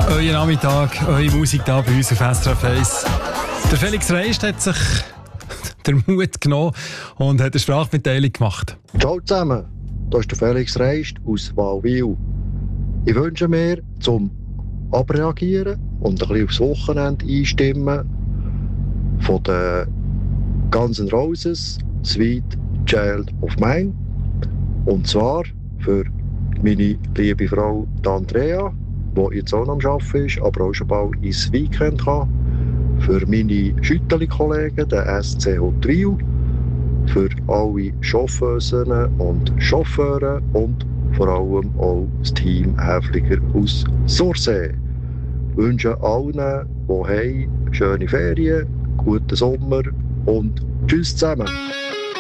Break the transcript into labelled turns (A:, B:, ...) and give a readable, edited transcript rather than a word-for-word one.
A: Euer Nachmittag, eure Musik da bei uns auf SRF 1. Der Felix Reist hat sich den Mut genommen und hat eine Sprachmitteilung gemacht.
B: Ciao zusammen, hier ist der Felix Reist aus Walwil. Ich wünsche mir zum Abreagieren und ein bisschen aufs Wochenende einstimmen von den Guns N' Roses Sweet Child of Mine. Und zwar für meine liebe Frau Andrea, die jetzt auch noch am Arbeiten ist, aber auch schon bald ins Weekend kann. Für meine Schütteli-Kollegen, den SCH Trio. Für alle Chauffeurinnen und Chauffeure und vor allem auch das Team Häfliger aus Sursee. Ich wünsche allen, die haben, schöne Ferien, guten Sommer und tschüss zusammen.